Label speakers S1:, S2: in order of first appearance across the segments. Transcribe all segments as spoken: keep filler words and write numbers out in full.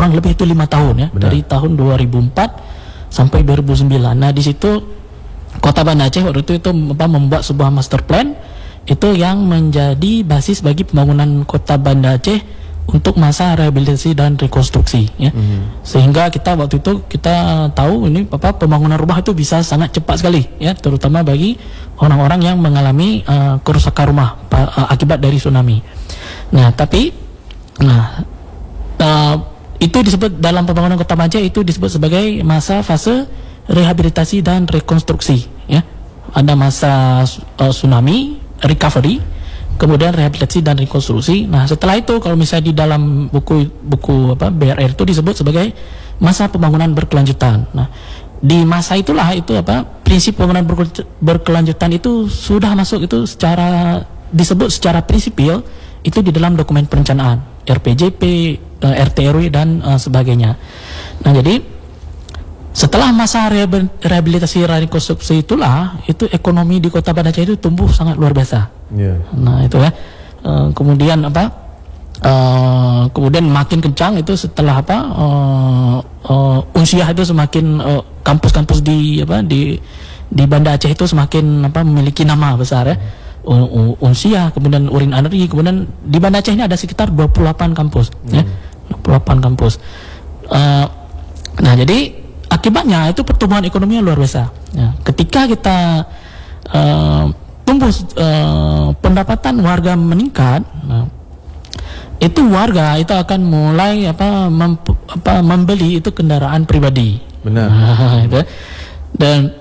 S1: kurang lebih itu lima tahun ya. Benar. Dari tahun dua ribu empat sampai dua ribu sembilan. Nah di situ Kota Banda Aceh waktu itu itu apa, membuat sebuah master plan itu yang menjadi basis bagi pembangunan Kota Banda Aceh untuk masa rehabilitasi dan rekonstruksi ya. Mm-hmm. Sehingga kita waktu itu kita tahu ini apa pembangunan rumah itu bisa sangat cepat sekali ya, terutama bagi orang-orang yang mengalami uh, kerusakan rumah uh, akibat dari tsunami. Nah, tapi nah uh, itu disebut dalam pembangunan Kota Banda Aceh itu disebut sebagai masa fase rehabilitasi dan rekonstruksi ya. Ada masa uh, tsunami, recovery, kemudian rehabilitasi dan rekonstruksi. Nah, setelah itu kalau misalnya di dalam buku buku apa B R R itu disebut sebagai masa pembangunan berkelanjutan. Nah, di masa itulah itu apa prinsip pembangunan berkelanjutan itu sudah masuk itu secara disebut secara prinsipil itu di dalam dokumen perencanaan R P J P, R T R W dan uh, sebagainya. Nah, jadi setelah masa rehabilitasi dan rekonstruksi itulah itu ekonomi di Kota Banda Aceh itu tumbuh sangat luar biasa. Yeah. Nah itu ya. Uh, kemudian apa? Uh, kemudian makin kencang itu setelah apa? Uh, uh, Unsiah itu semakin uh, kampus-kampus di apa di di Banda Aceh itu semakin apa memiliki nama besar ya. Uh, uh, Unsiah, kemudian Urin Energi, kemudian di Banda Aceh ini ada sekitar dua puluh delapan kampus mm. ya. dua puluh delapan kampus. Uh, nah jadi akibatnya itu pertumbuhan ekonomi yang luar biasa. Ya, ketika kita uh, tumbuh uh, pendapatan warga meningkat, nah, itu warga itu akan mulai apa, mem, apa membeli itu kendaraan pribadi. Benar. Nah, itu. Dan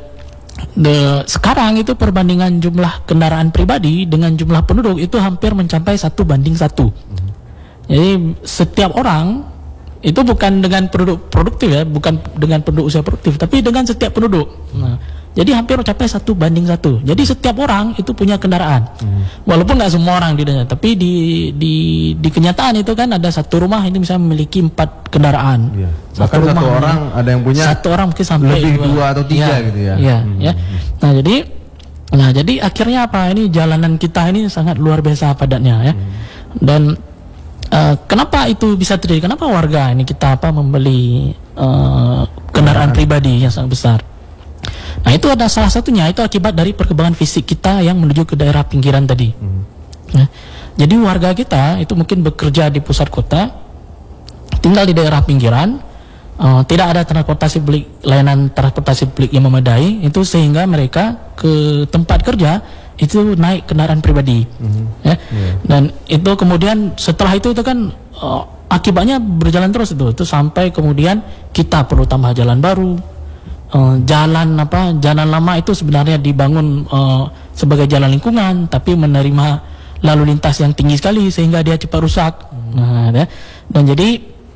S1: de, sekarang itu perbandingan jumlah kendaraan pribadi dengan jumlah penduduk itu hampir mencapai satu banding satu. Hmm. Jadi setiap orang itu bukan dengan penduduk produktif ya, bukan dengan penduduk usia produktif, tapi dengan setiap penduduk. Nah, jadi hampir mencapai satu banding satu. Jadi setiap orang itu punya kendaraan, hmm. walaupun nggak semua orang di dunia, tapi di di di kenyataan itu kan ada satu rumah ini misalnya memiliki empat kendaraan. Ya. Satu rumah satu orang ada yang punya satu orang mungkin sampai
S2: lebih dua, dua atau tiga ya, gitu ya.
S1: Iya, hmm. ya. Nah jadi, nah jadi akhirnya apa? Ini jalanan kita ini sangat luar biasa padatnya ya, hmm. dan Uh, kenapa itu bisa terjadi? Kenapa warga ini kita apa membeli uh, kendaraan pribadi yang sangat besar? Nah itu ada salah satunya itu akibat dari perkembangan fisik kita yang menuju ke daerah pinggiran tadi. Hmm. Nah, jadi warga kita itu mungkin bekerja di pusat kota, tinggal di daerah pinggiran, uh, tidak ada transportasi publik, layanan transportasi publik yang memadai, itu sehingga mereka ke tempat kerja itu naik kendaraan pribadi, mm-hmm. ya, yeah. Dan itu kemudian setelah itu itu kan uh, akibatnya berjalan terus itu, itu sampai kemudian kita perlu tambah jalan baru, uh, jalan apa, jalan lama itu sebenarnya dibangun uh, sebagai jalan lingkungan, tapi menerima lalu lintas yang tinggi sekali sehingga dia cepat rusak, mm-hmm. nah, ya. Dan jadi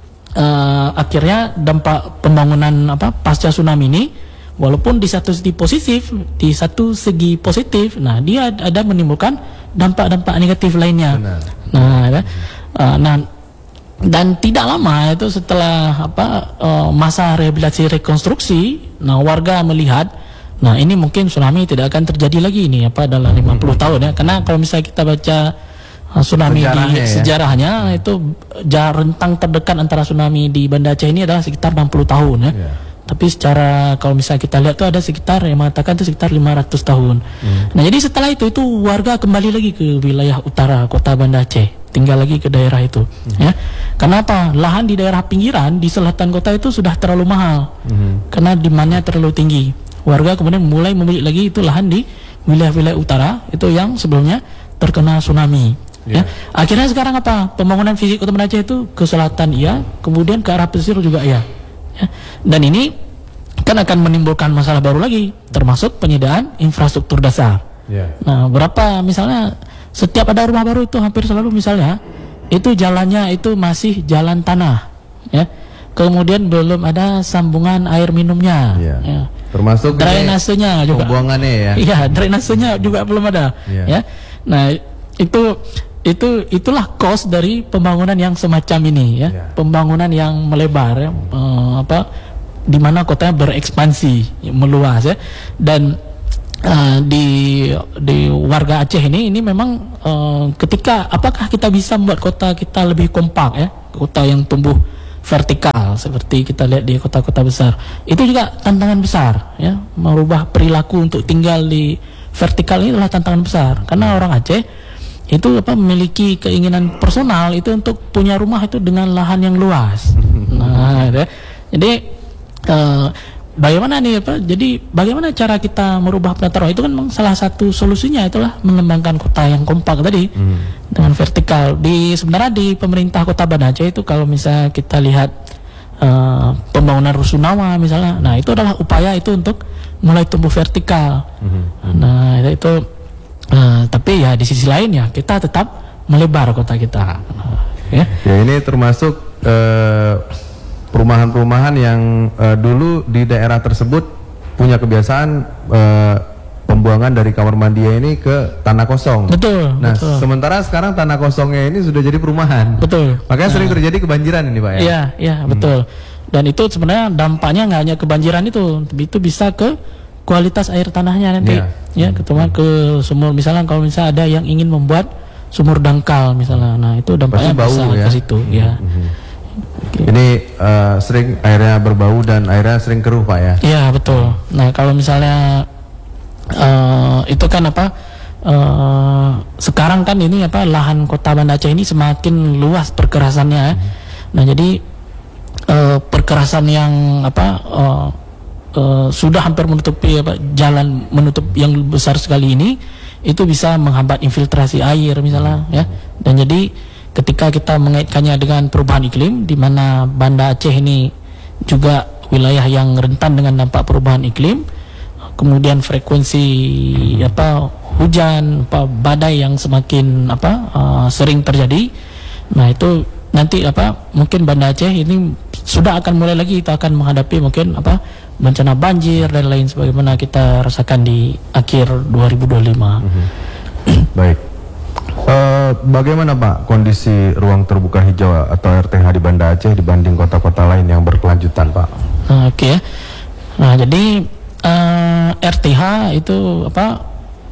S1: uh, akhirnya dampak pembangunan apa pasca tsunami ini. Walaupun di satu segi positif, di satu segi positif, nah dia ada menimbulkan dampak-dampak negatif lainnya. Benar. Nah, ya, uh, nah dan tidak lama itu setelah apa uh, masa rehabilitasi rekonstruksi, nah warga melihat, nah ini mungkin tsunami tidak akan terjadi lagi ini apa dalam lima puluh hmm. tahun ya, karena kalau misalnya kita baca uh, tsunami sejarahnya, di ya? sejarahnya itu jarak rentang terdekat antara tsunami di Banda Aceh ini adalah sekitar enam puluh tahun ya. Yeah. Tapi secara kalau misalnya kita lihat tuh ada sekitar yang mengatakan itu sekitar lima ratus tahun. Hmm. Nah jadi setelah itu itu warga kembali lagi ke wilayah utara Kota Banda Aceh, tinggal lagi ke daerah itu. Hmm. Ya, kenapa? Lahan di daerah pinggiran di selatan kota itu sudah terlalu mahal, hmm. karena demandnya terlalu tinggi. Warga kemudian mulai membeli lagi itu lahan di wilayah-wilayah utara itu yang sebelumnya terkena tsunami. Yeah. Ya, akhirnya sekarang apa? Pembangunan fisik Kota Banda Aceh itu ke selatan iya, kemudian ke arah pesisir juga iya. Ya. Dan ini kan akan menimbulkan masalah baru lagi, termasuk penyediaan infrastruktur dasar. Yeah. Nah, berapa misalnya setiap ada rumah baru itu hampir selalu misalnya itu jalannya itu masih jalan tanah, ya. Kemudian belum ada sambungan air minumnya, yeah. ya.
S2: Termasuk
S1: drainasenya juga.
S2: Pembuangannya ya.
S1: Iya, drainasenya juga belum ada, yeah. ya. Nah, itu itu itulah cost dari pembangunan yang semacam ini ya, yeah. Pembangunan yang melebar ya, uh, apa di mana kotanya berekspansi, meluas ya. Dan uh, di di warga Aceh ini ini memang uh, ketika apakah kita bisa membuat kota kita lebih kompak ya, kota yang tumbuh vertikal seperti kita lihat di kota-kota besar. Itu juga tantangan besar ya, merubah perilaku untuk tinggal di vertikal ini adalah tantangan besar karena orang Aceh itu apa memiliki keinginan personal itu untuk punya rumah itu dengan lahan yang luas. Nah, gitu ya. Jadi uh, bagaimana nih apa? Jadi bagaimana cara kita merubah penata ruang itu kan memang salah satu solusinya itulah mengembangkan kota yang kompak tadi hmm. dengan vertikal. Di sebenarnya di pemerintah Kota Banda Aceh itu kalau misalnya kita lihat uh, pembangunan rusunawa misalnya, nah itu adalah upaya itu untuk mulai tumbuh vertikal. Hmm. Nah itu, itu uh, tapi ya di sisi lain ya kita tetap melebar kota kita. Nah, ya.
S2: Ya ini termasuk uh, perumahan-perumahan yang uh, dulu di daerah tersebut punya kebiasaan uh, pembuangan dari kamar mandi ini ke tanah kosong.
S1: Betul.
S2: Nah,
S1: betul.
S2: sementara sekarang tanah kosongnya ini sudah jadi perumahan.
S1: Betul.
S2: Makanya
S1: nah,
S2: sering terjadi kebanjiran ini, Pak ya.
S1: Iya, iya, hmm. betul. Dan itu sebenarnya dampaknya nggak hanya kebanjiran itu, itu bisa ke kualitas air tanahnya nanti. Ya, ya ketemu ke sumur. Misalnya kalau misalnya ada yang ingin membuat sumur dangkal misalnya, nah itu dampaknya
S2: bau,
S1: bisa
S2: ya?
S1: ke situ. Hmm. Ya.
S2: Hmm. Okay. Ini uh, sering airnya berbau dan airnya sering keruh, Pak ya?
S1: Iya, betul. Nah, kalau misalnya uh, itu kan apa? Uh, sekarang kan ini apa? Lahan Kota Banda Aceh ini semakin luas perkerasannya. Hmm. Nah, jadi uh, perkerasan yang apa? Uh, uh, sudah hampir menutupi apa? Jalan menutup yang besar sekali ini, itu bisa menghambat infiltrasi air misalnya, ya. Dan jadi ketika kita mengaitkannya dengan perubahan iklim, di mana Banda Aceh ini juga wilayah yang rentan dengan dampak perubahan iklim, kemudian frekuensi apa hujan, apa badai yang semakin apa uh, sering terjadi, nah itu nanti apa mungkin Banda Aceh ini sudah akan mulai lagi kita akan menghadapi mungkin apa bencana banjir dan lain sebagaimana kita rasakan di akhir dua ribu dua puluh lima.
S2: Mm-hmm. Baik. Uh, bagaimana Pak kondisi ruang terbuka hijau atau R T H di Banda Aceh dibanding kota-kota lain yang berkelanjutan, Pak?
S1: Uh, Oke okay. Nah jadi uh, R T H itu apa?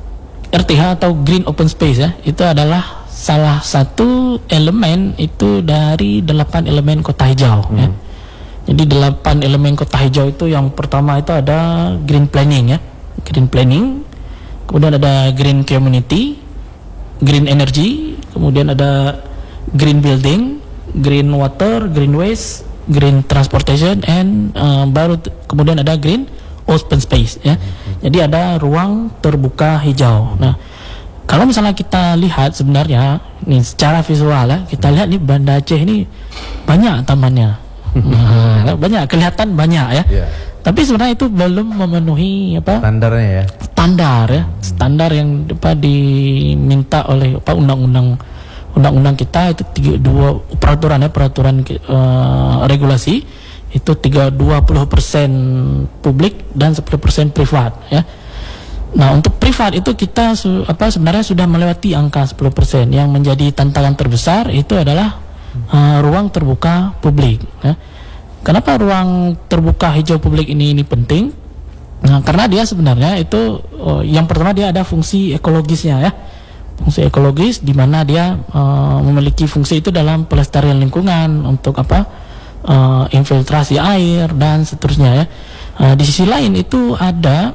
S1: R T H atau Green Open Space ya, itu adalah salah satu elemen itu dari delapan elemen kota hijau. Hmm. Ya. Jadi delapan elemen kota hijau itu yang pertama itu ada green planning ya, green planning, kemudian ada green community, green energy, kemudian ada green building, green water, green waste, green transportation, and uh, baru kemudian ada green open space ya. Jadi ada ruang terbuka hijau. Nah, kalau misalnya kita lihat sebenarnya nih secara visual ya, kita lihat nih Banda Aceh ini banyak tamannya. Nah, banyak kelihatan banyak ya. Yeah. Tapi sebenarnya itu belum memenuhi apa
S2: standarnya ya.
S1: Standar ya, standar yang apa diminta oleh apa undang-undang undang-undang kita itu tiga dua peraturan ya, peraturan uh, regulasi itu tiga dua puluh persen publik dan sepuluh persen privat ya. Nah, untuk privat itu kita su, apa sebenarnya sudah melewati angka sepuluh persen. Yang menjadi tantangan terbesar itu adalah uh, ruang terbuka publik ya. Kenapa ruang terbuka hijau publik ini ini penting? Nah, karena dia sebenarnya itu uh, yang pertama dia ada fungsi ekologisnya ya. Fungsi ekologis di mana dia uh, memiliki fungsi itu dalam pelestarian lingkungan untuk apa? Uh, infiltrasi air dan seterusnya ya. Uh, di sisi lain itu ada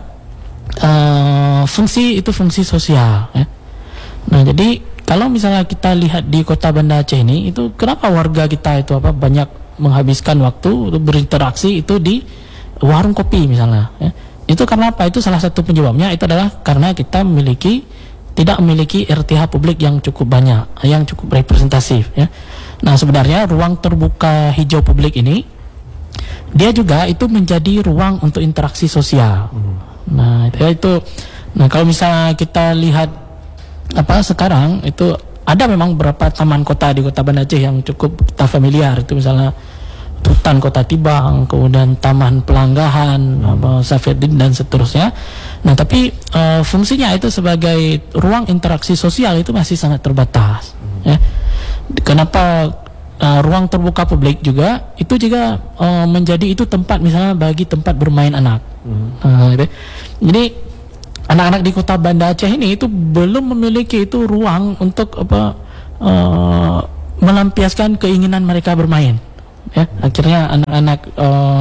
S1: uh, fungsi itu fungsi sosial ya. Nah, jadi kalau misalnya kita lihat di Kota Banda Aceh ini itu kenapa warga kita itu apa banyak menghabiskan waktu untuk berinteraksi itu di warung kopi misalnya ya. Itu karena apa? Itu salah satu penyebabnya itu adalah karena kita memiliki tidak memiliki R T H publik yang cukup banyak, yang cukup representatif ya. Nah, sebenarnya ruang terbuka hijau publik ini dia juga itu menjadi ruang untuk interaksi sosial. Hmm. Nah, itu, itu nah kalau misalnya kita lihat apa sekarang itu ada memang beberapa taman kota di Kota Banda Aceh yang cukup kita familiar, itu misalnya Hutan Kota Tibang, kemudian Taman Pelanggahan, hmm. Safeddin dan seterusnya. Nah, tapi uh, fungsinya itu sebagai ruang interaksi sosial itu masih sangat terbatas. Hmm. Ya. Kenapa uh, ruang terbuka publik juga itu juga uh, menjadi itu tempat misalnya bagi tempat bermain anak. Hmm. Uh, gitu. Jadi anak-anak di Kota Banda Aceh ini itu belum memiliki itu ruang untuk apa uh, melampiaskan keinginan mereka bermain. ya. Akhirnya anak-anak uh,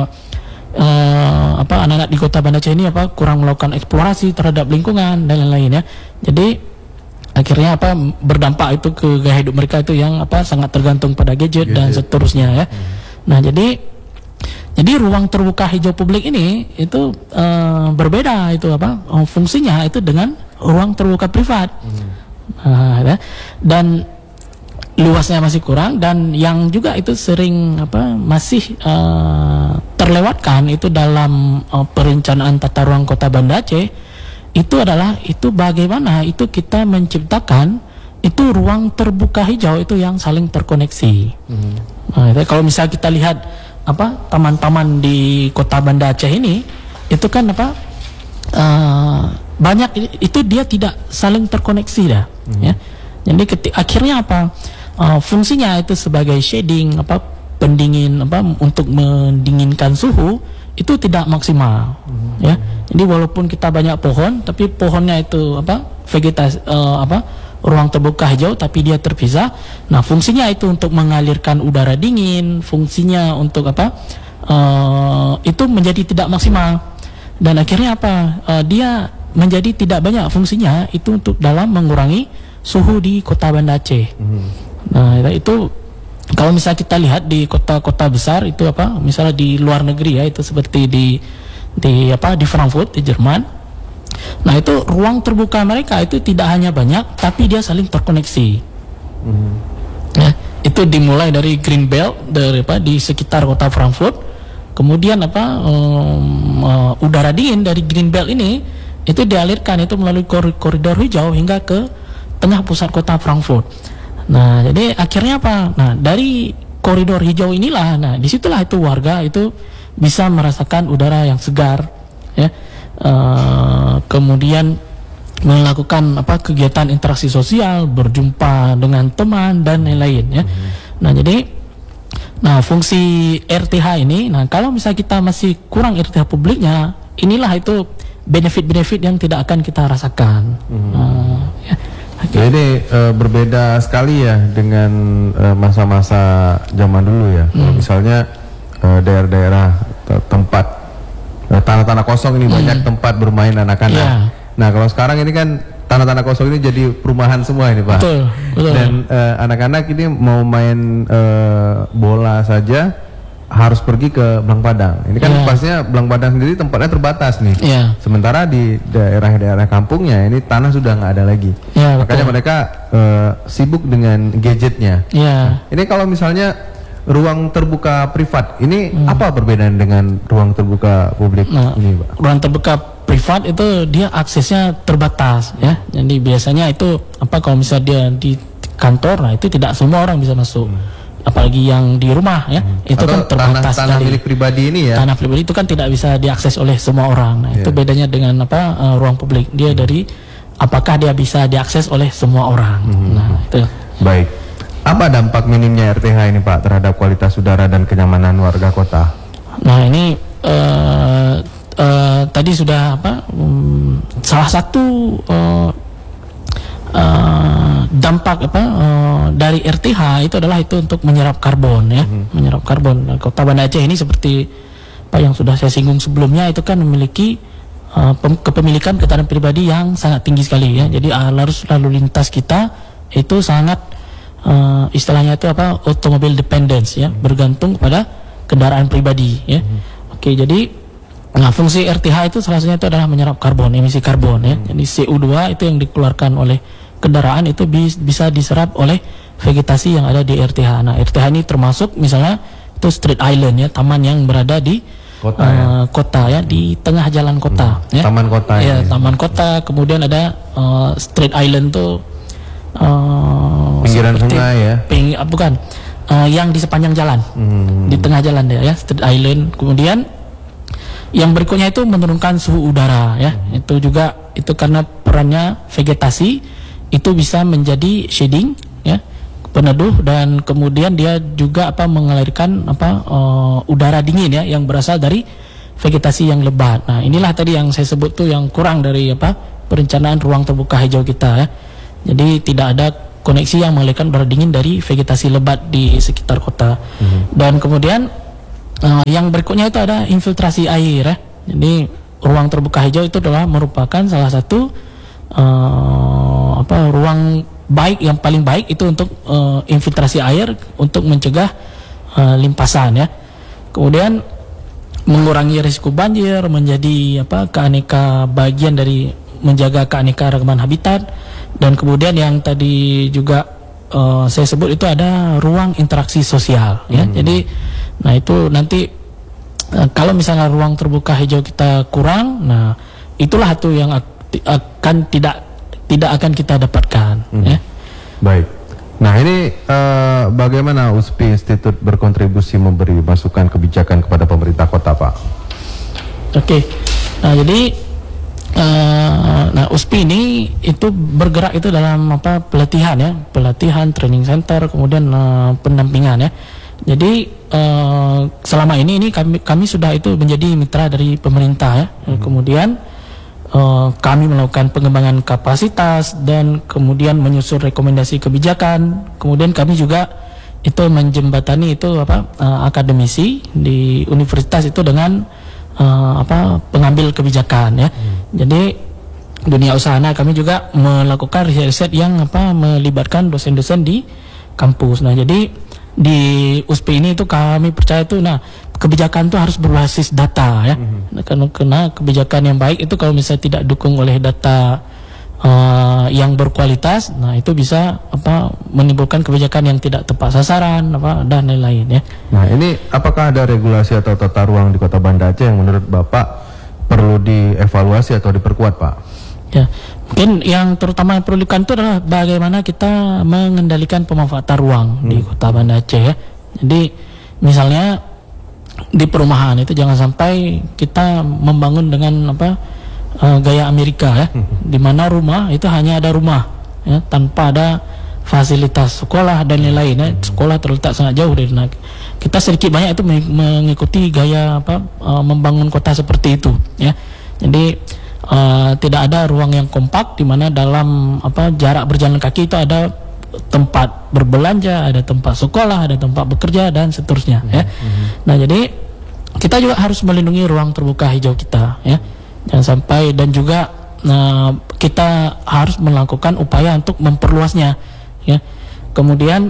S1: uh, apa anak-anak di Kota Banda Aceh ini apa kurang melakukan eksplorasi terhadap lingkungan dan lain-lain ya. Jadi akhirnya apa berdampak itu ke gaya hidup mereka itu yang apa sangat tergantung pada gadget, gadget. dan seterusnya ya. Hmm. Nah, jadi jadi ruang terbuka hijau publik ini itu uh, berbeda itu apa uh, fungsinya itu dengan ruang terbuka privat. Hmm. Uh, ya. Dan luasnya masih kurang, dan yang juga itu sering apa masih uh, terlewatkan itu dalam uh, perencanaan tata ruang Kota Banda Aceh itu adalah itu bagaimana itu kita menciptakan itu ruang terbuka hijau itu yang saling terkoneksi. Hmm. Nah, kalau misalnya kita lihat apa taman-taman di Kota Banda Aceh ini itu kan apa uh, banyak itu dia tidak saling terkoneksi dah. Hmm. Ya. Jadi ketika, akhirnya apa uh, fungsinya itu sebagai shading apa pendingin apa untuk mendinginkan suhu itu tidak maksimal. Hmm. Ya. Jadi walaupun kita banyak pohon, tapi pohonnya itu apa vegetasi uh, apa ruang terbuka hijau, tapi dia terpisah. Nah, fungsinya itu untuk mengalirkan udara dingin, fungsinya untuk apa uh, itu menjadi tidak maksimal. Dan akhirnya apa uh, dia menjadi tidak banyak fungsinya itu untuk dalam mengurangi suhu di Kota Banda Aceh. Hmm. Nah, itu kalau misalnya kita lihat di kota-kota besar itu apa, misalnya di luar negeri ya, itu seperti di di apa di Frankfurt di Jerman. Nah, itu ruang terbuka mereka itu tidak hanya banyak, tapi dia saling terkoneksi. Mm-hmm. Ya, itu dimulai dari Green Belt dari apa di sekitar kota Frankfurt, kemudian apa um, uh, udara dingin dari Green Belt ini itu dialirkan itu melalui kor- koridor hijau hingga ke tengah pusat kota Frankfurt. Nah, jadi akhirnya apa? Nah, dari koridor hijau inilah, nah disitulah itu warga itu bisa merasakan udara yang segar, ya. Uh, kemudian melakukan apa kegiatan interaksi sosial, berjumpa dengan teman dan lain-lain, ya. Hmm. Nah, jadi, nah fungsi R T H ini, nah kalau misalnya kita masih kurang R T H publiknya, inilah itu benefit-benefit yang tidak akan kita rasakan. Hmm. Uh, ya.
S2: Okay. Jadi uh, berbeda sekali ya dengan uh, masa-masa zaman dulu ya. Hmm. Kalau misalnya uh, daerah-daerah te- tempat uh, tanah-tanah kosong ini hmm. banyak tempat bermain anak-anak. Yeah. Nah, kalau sekarang ini kan tanah-tanah kosong ini jadi perumahan semua ini, Pak.
S1: Betul, betul.
S2: Dan uh, anak-anak ini mau main uh, bola saja harus pergi ke Belang Padang. Ini kan yeah. pastinya Belang Padang sendiri tempatnya terbatas nih. Yeah. Sementara di daerah-daerah kampungnya ini tanah sudah nggak ada lagi. Yeah, makanya betul. mereka uh, sibuk dengan gadgetnya. Yeah. Ini kalau misalnya ruang terbuka privat, ini hmm. apa perbedaan dengan ruang terbuka publik nah, ini, Pak?
S1: Ruang terbuka privat itu dia aksesnya terbatas, ya. Jadi biasanya itu apa kalau misalnya dia di kantor, nah itu tidak semua orang bisa masuk. Hmm. Apalagi yang di rumah ya, hmm. itu atau kan terbatas
S2: tanah, tanah milik pribadi ini ya.
S1: Tanah pribadi itu kan tidak bisa diakses oleh semua orang. Nah, yeah. itu bedanya dengan apa uh, ruang publik. Dia hmm. dari apakah dia bisa diakses oleh semua orang. Hmm. Nah, itu.
S2: Baik. Apa dampak minimnya R T H ini, Pak, terhadap kualitas udara dan kenyamanan warga kota?
S1: Nah, ini uh, uh, tadi sudah apa? Um, salah satu uh, Uh, dampak apa uh, dari R T H itu adalah itu untuk menyerap karbon ya, hmm. menyerap karbon. Nah, Kota Banda Aceh ini seperti apa yang sudah saya singgung sebelumnya itu kan memiliki uh, pem- kepemilikan kendaraan pribadi yang sangat tinggi sekali ya. Jadi arus lalu lintas kita itu sangat uh, istilahnya itu apa automobile dependence ya, hmm. bergantung kepada kendaraan pribadi ya. Hmm. Oke, jadi nah fungsi R T H itu salah satunya itu adalah menyerap karbon, emisi karbon ya. Hmm. Jadi C O dua itu yang dikeluarkan oleh kendaraan itu bis, bisa diserap oleh vegetasi yang ada di R T H. Nah, R T H ini termasuk misalnya itu street island ya, taman yang berada di kota, uh, ya. kota ya, di tengah jalan kota. Hmm.
S2: Ya. Taman kota.
S1: Ya, ya, taman kota. Kemudian ada uh, street island tuh uh,
S2: pinggiran sungai ya.
S1: Ping, uh, bukan, uh, yang di sepanjang jalan, hmm. di tengah jalan ya, ya, street island. Kemudian yang berikutnya itu menurunkan suhu udara ya. Hmm. Itu juga itu karena perannya vegetasi itu bisa menjadi shading ya, peneduh, dan kemudian dia juga apa mengalirkan apa uh, udara dingin ya yang berasal dari vegetasi yang lebat. Nah, inilah tadi yang saya sebut tuh yang kurang dari apa perencanaan ruang terbuka hijau kita ya. Jadi tidak ada koneksi yang mengalirkan udara dingin dari vegetasi lebat di sekitar kota. Mm-hmm. Dan kemudian uh, yang berikutnya itu ada infiltrasi air ya. Jadi ruang terbuka hijau itu adalah merupakan salah satu uh, apa ruang baik yang paling baik itu untuk uh, infiltrasi air untuk mencegah uh, limpasan ya. Kemudian mengurangi risiko banjir, menjadi apa keaneka bagian dari menjaga keanekaragaman habitat. Dan kemudian yang tadi juga uh, saya sebut itu ada ruang interaksi sosial ya. Hmm. Jadi nah itu nanti uh, kalau misalnya ruang terbuka hijau kita kurang, nah itulah itu yang ak- akan tidak tidak akan kita dapatkan. Hmm. Ya.
S2: Baik. Nah ini uh, bagaimana U S P I Institute berkontribusi memberi masukan kebijakan kepada pemerintah kota, Pak? Oke,
S1: nah jadi uh, nah U S P I ini itu bergerak itu dalam apa pelatihan ya, pelatihan, training center, kemudian uh, pendampingan ya. Jadi uh, selama ini ini kami kami sudah itu menjadi mitra dari pemerintah ya, hmm. kemudian Uh, kami melakukan pengembangan kapasitas dan kemudian menyusun rekomendasi kebijakan. Kemudian kami juga itu menjembatani itu apa uh, akademisi di universitas itu dengan uh, apa pengambil kebijakan ya. Hmm. Jadi dunia usaha kami juga melakukan riset-riset yang apa melibatkan dosen-dosen di kampus. Nah, jadi di U S P I ini itu kami percaya itu nah kebijakan itu harus berbasis data ya. Mm-hmm. Karena, karena kebijakan yang baik itu kalau misalnya tidak dukung oleh data uh, yang berkualitas, nah itu bisa apa menimbulkan kebijakan yang tidak tepat sasaran apa dan lain-lain ya.
S2: Nah, ini apakah ada regulasi atau tata ruang di Kota Banda Aceh yang menurut Bapak perlu dievaluasi atau diperkuat, Pak?
S1: Ya, mungkin yang terutama yang perlu dilakukan itu adalah bagaimana kita mengendalikan pemanfaatan ruang hmm. di Kota Banda Aceh ya. Jadi misalnya di perumahan itu jangan sampai kita membangun dengan apa uh, gaya Amerika ya, hmm. di mana rumah itu hanya ada rumah ya, tanpa ada fasilitas sekolah dan lain-lain ya. Sekolah terletak sangat jauh dari nah, kita sedikit banyak itu mengikuti gaya apa uh, membangun kota seperti itu ya. Jadi uh, tidak ada ruang yang kompak di mana dalam apa jarak berjalan kaki itu ada tempat berbelanja, ada tempat sekolah, ada tempat bekerja dan seterusnya mm-hmm. ya. Nah, jadi kita juga harus melindungi ruang terbuka hijau kita ya. Jangan sampai dan juga nah, kita harus melakukan upaya untuk memperluasnya ya. Kemudian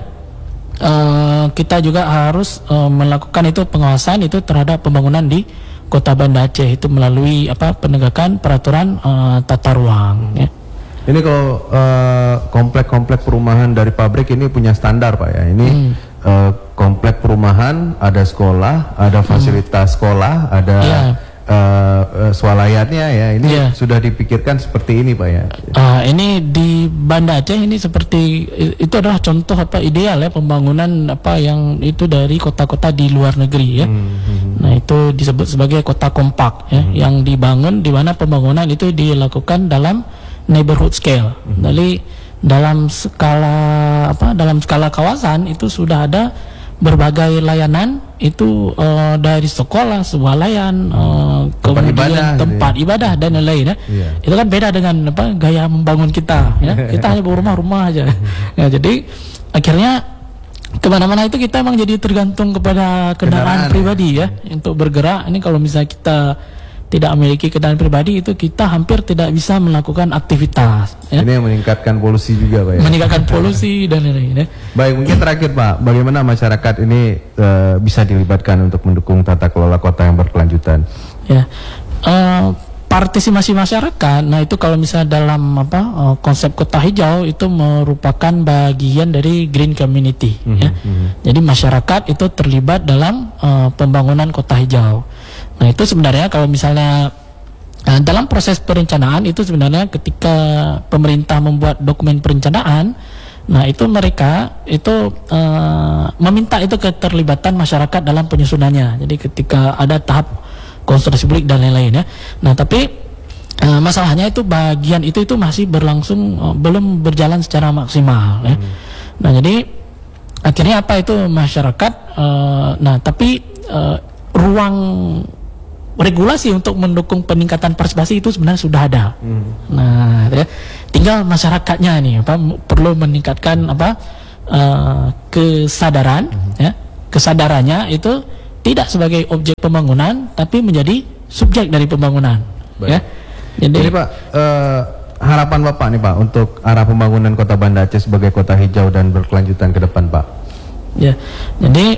S1: uh, kita juga harus uh, melakukan itu pengawasan itu terhadap pembangunan di Kota Banda Aceh itu melalui apa penegakan peraturan uh, tata ruang ya.
S2: Ini kalau uh, komplek-komplek perumahan dari pabrik ini punya standar, Pak ya. Ini hmm. uh, komplek perumahan, ada sekolah, ada fasilitas hmm. sekolah, ada yeah. uh, uh, swalayannya ya. Ini yeah. sudah dipikirkan seperti ini, Pak ya.
S1: Uh, ini di Banda Aceh ini seperti itu adalah contoh apa ideal ya pembangunan apa yang itu dari kota-kota di luar negeri ya. Hmm. Nah, itu disebut sebagai kota kompak ya, hmm. yang dibangun di mana pembangunan itu dilakukan dalam neighborhood scale. Mm-hmm. Jadi dalam skala apa dalam skala kawasan itu sudah ada berbagai layanan itu uh, dari sekolah, swalayan, uh, kemudian ibadah, tempat gitu ya. Ibadah dan lain-lain ya. Yeah. Itu kan beda dengan apa gaya membangun kita ya. Kita hanya rumah-rumah aja. Ya, jadi akhirnya kemana-mana itu kita emang jadi tergantung kepada kendaraan, kendaraan pribadi ya. ya untuk bergerak. Ini kalau misalnya kita tidak memiliki kendaraan pribadi itu kita hampir tidak bisa melakukan aktivitas ya.
S2: Ini yang meningkatkan polusi juga, Pak ya?
S1: Meningkatkan polusi dan lain-lain ya.
S2: Baik, mungkin terakhir Pak, bagaimana masyarakat ini uh, bisa dilibatkan untuk mendukung tata kelola kota yang berkelanjutan?
S1: Ya, uh, partisipasi masyarakat, nah itu kalau misalnya dalam apa uh, konsep kota hijau itu merupakan bagian dari green community mm-hmm, ya. Mm-hmm. Jadi masyarakat itu terlibat dalam uh, pembangunan kota hijau. Nah, itu sebenarnya kalau misalnya uh, dalam proses perencanaan itu sebenarnya ketika pemerintah membuat dokumen perencanaan, nah itu mereka itu uh, meminta itu keterlibatan masyarakat dalam penyusunannya. Jadi ketika ada tahap konsultasi publik dan lain-lain ya. Nah, tapi uh, masalahnya itu bagian itu itu masih berlangsung uh, belum berjalan secara maksimal ya. Hmm. Nah, jadi akhirnya apa itu masyarakat uh, nah tapi uh, ruang regulasi untuk mendukung peningkatan partisipasi itu sebenarnya sudah ada. Hmm. Nah, ya. tinggal masyarakatnya nih apa perlu meningkatkan apa uh, kesadaran, mm-hmm. ya kesadarannya itu tidak sebagai objek pembangunan tapi menjadi subjek dari pembangunan. Baik. Ya. Jadi,
S2: Jadi Pak, uh, harapan Bapak nih Pak untuk arah pembangunan Kota Banda Aceh sebagai kota hijau dan berkelanjutan ke depan Pak.
S1: Ya, jadi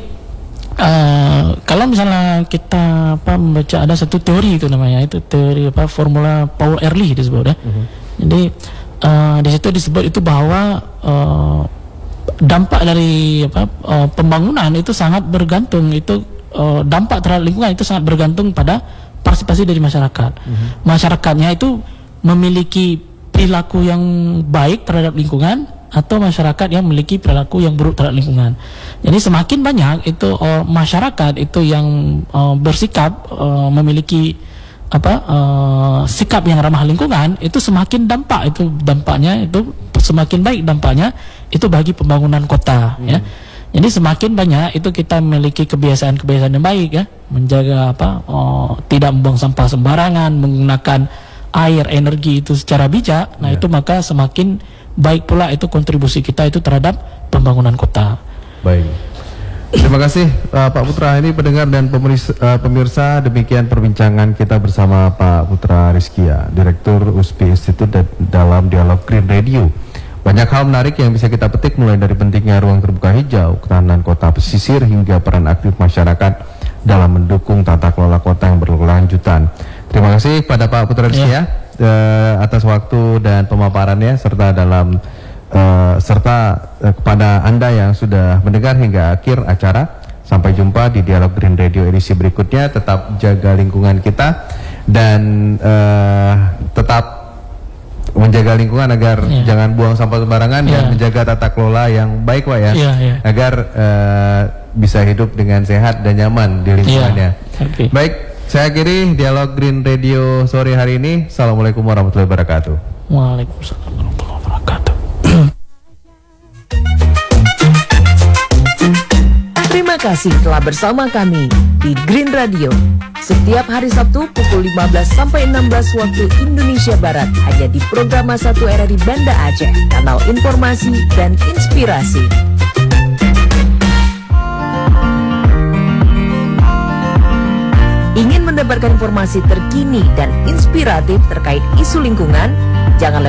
S1: uh, kalau misalnya kita apa membaca ada satu teori itu namanya itu teori apa formula Paul Ehrlich disebut ya. Uh-huh. Jadi uh, di situ disebut itu bahwa uh, dampak dari apa uh, pembangunan itu sangat bergantung itu uh, dampak terhadap lingkungan itu sangat bergantung pada partisipasi dari masyarakat. Uh-huh. Masyarakatnya itu memiliki perilaku yang baik terhadap lingkungan atau masyarakat yang memiliki perilaku yang buruk terhadap lingkungan. Jadi semakin banyak itu uh, masyarakat itu yang uh, bersikap uh, memiliki apa uh, sikap yang ramah lingkungan, itu semakin dampak itu dampaknya itu semakin baik dampaknya itu bagi pembangunan kota. Hmm. Ya. Jadi semakin banyak itu kita memiliki kebiasaan-kebiasaan yang baik ya, menjaga apa uh, tidak membuang sampah sembarangan, menggunakan air energi itu secara bijak. Nah ya. Itu maka semakin baik pula itu kontribusi kita itu terhadap pembangunan kota.
S2: Baik. Terima kasih uh, Pak Putra. Ini pendengar dan pemirsa, uh, pemirsa demikian perbincangan kita bersama Pak Putra Rizkia, Direktur U S P Institute dalam Dialog Green Radio. Banyak hal menarik yang bisa kita petik mulai dari pentingnya ruang terbuka hijau, ketahanan kota pesisir hingga peran aktif masyarakat dalam mendukung tata kelola kota yang berkelanjutan. Terima kasih pada Pak Putra Rizkia ya. uh, atas waktu dan pemaparannya serta dalam uh, serta uh, kepada Anda yang sudah mendengar hingga akhir acara. Sampai jumpa di Dialog Green Radio edisi berikutnya. Tetap jaga lingkungan kita dan uh, tetap menjaga lingkungan agar yeah. jangan buang sampah sembarangan yeah. dan menjaga tata kelola yang baik Pak ya, yeah, yeah. agar uh, bisa hidup dengan sehat dan nyaman di lingkungannya. Yeah. Okay. Baik, saya akhiri Dialog Green Radio sore hari ini. Assalamualaikum warahmatullahi wabarakatuh.
S1: Waalaikumsalam warahmatullahi wabarakatuh.
S3: Terima kasih telah bersama kami di Green Radio. Setiap hari Sabtu pukul lima belas sampai enam belas waktu Indonesia Barat hanya di program satu R R I Banda Aceh, kanal informasi dan inspirasi. Ingin mendapatkan informasi terkini dan inspiratif terkait isu lingkungan? Jangan